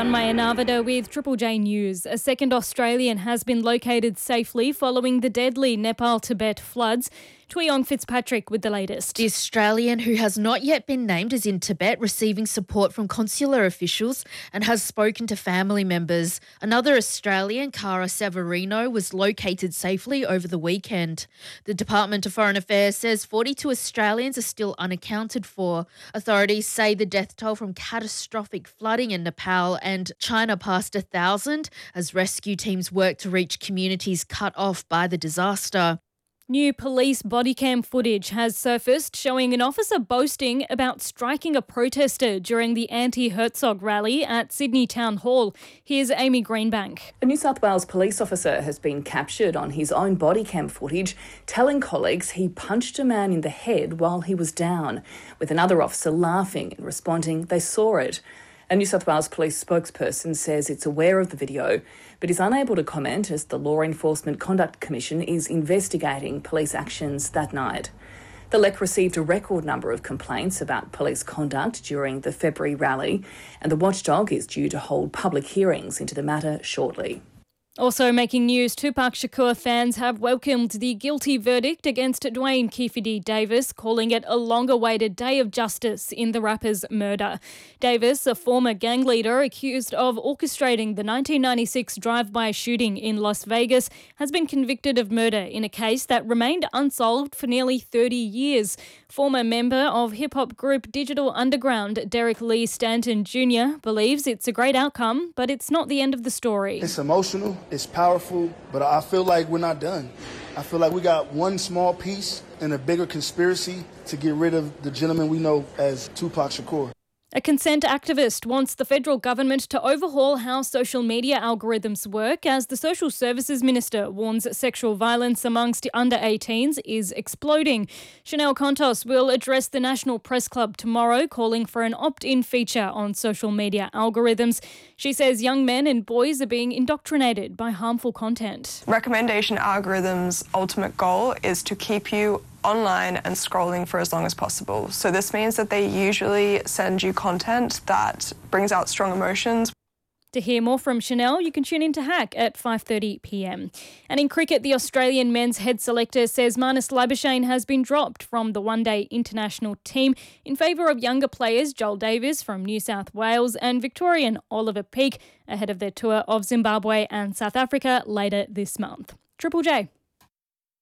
Janmaya Navada with Triple J News. A second Australian has been located safely following the deadly Nepal-Tibet floods. Tuyong Fitzpatrick with the latest. The Australian, who has not yet been named, is in Tibet receiving support from consular officials and has spoken to family members. Another Australian, Cara Severino, was located safely over the weekend. The Department of Foreign Affairs says 42 Australians are still unaccounted for. Authorities say the death toll from catastrophic flooding in Nepal and China passed 1,000 as rescue teams work to reach communities cut off by the disaster. New police body cam footage has surfaced showing an officer boasting about striking a protester during the anti-Herzog rally at Sydney Town Hall. Here's Amy Greenbank. A New South Wales police officer has been captured on his own body cam footage, telling colleagues he punched a man in the head while he was down, with another officer laughing and responding they saw it. A New South Wales police spokesperson says it's aware of the video, but is unable to comment as the Law Enforcement Conduct Commission is investigating police actions that night. The LEC received a record number of complaints about police conduct during the February rally, and the watchdog is due to hold public hearings into the matter shortly. Also making news, Tupac Shakur fans have welcomed the guilty verdict against Dwayne Keefe Davis, calling it a long-awaited day of justice in the rapper's murder. Davis, a former gang leader accused of orchestrating the 1996 drive-by shooting in Las Vegas, has been convicted of murder in a case that remained unsolved for nearly 30 years. Former member of hip-hop group Digital Underground, Derek Lee Stanton Jr., believes it's a great outcome, but it's not the end of the story. It's emotional. It's powerful, but I feel like we're not done. I feel like we got one small piece in a bigger conspiracy to get rid of the gentleman we know as Tupac Shakur. A consent activist wants the federal government to overhaul how social media algorithms work as the Social Services Minister warns sexual violence amongst under 18s is exploding. Chanel Contos will address the National Press Club tomorrow, calling for an opt-in feature on social media algorithms. She says young men and boys are being indoctrinated by harmful content. Recommendation algorithms' ultimate goal is to keep you online and scrolling for as long as possible. So this means that they usually send you content that brings out strong emotions. To hear more from Chanel, you can tune in to Hack at 5:30 p.m. And in cricket, the Australian men's head selector says Marnus Labuschagne has been dropped from the one-day international team in favour of younger players Joel Davis from New South Wales and Victorian Oliver Peake ahead of their tour of Zimbabwe and South Africa later this month. Triple J.